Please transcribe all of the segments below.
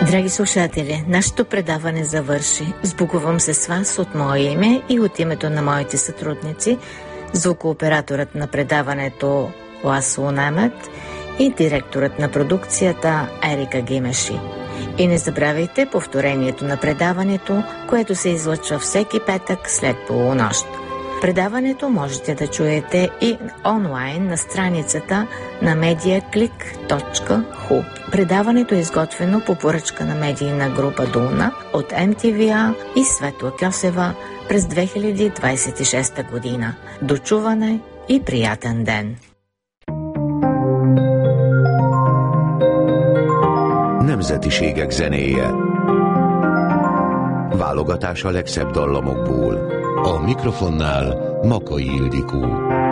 Драги слушатели, нашето предаване завърши. Сбогувам се с вас от мое име и от името на моите сътрудници, звукооператорът на предаването Ласло Немет и директорът на продукцията Ерика Гимеши. И не забравяйте повторението на предаването, което се излъчва всеки петък след полунощ. Предаването можете да чуете и онлайн на страницата на mediaclick.hu. Предаването е изготвено по поръчка на медийна група Дуна от MTVA и Светла Кьосева през 2026 година. До чуване и приятен ден! Nemzetiségek zenéje. Válogatás a legszebb dallamokból. A mikrofonnál Makai Ildikó.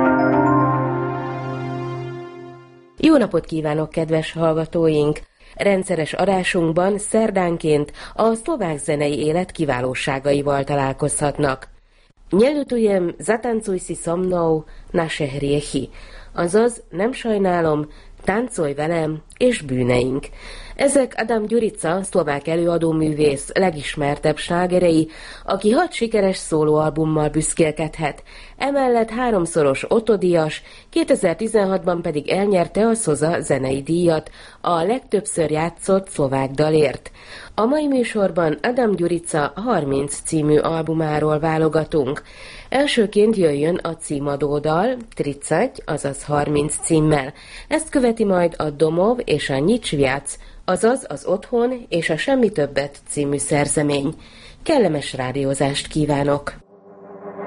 Jó napot kívánok, kedves hallgatóink! Rendszeres adásunkban szerdánként a szlovák zenei élet kiválóságaival találkozhatnak. Nyelutujem zatancuj si so mnou naše hriechy, azaz nem sajnálom, táncolj velem és bűneink. Ezek Adam Gyurica, szlovák előadóművész legismertebb slágerei, aki 6 sikeres szólóalbummal büszkélkedhet. Emellett 3-szoros Otto-díjas, 2016-ban pedig elnyerte a SOZA zenei díjat a legtöbbször játszott szlovák dalért. A mai műsorban Adam Gyurica 30 című albumáról válogatunk. Elsőként jöjjön a címadó dal, 30, azaz 30 címmel. Ezt követi majd a Domov és a Nicsviac, azaz az Otthon és a Semmi többet című szerzemény. Kellemes rádiózást kívánok!